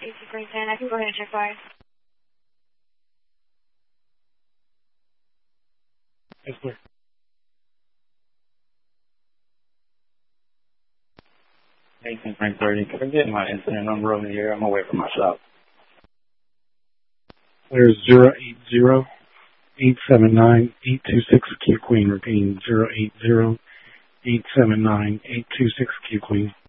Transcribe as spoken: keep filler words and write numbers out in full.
eight two three ten. I can go ahead and check fire. Yes, sir. eighteen Frank thirty. Can I get my incident number over here? I'm away from my shop. There's zero eight zero eight seven nine eight two six Q Queen. Repeating zero eight zero eight seven nine eight two six Q Queen.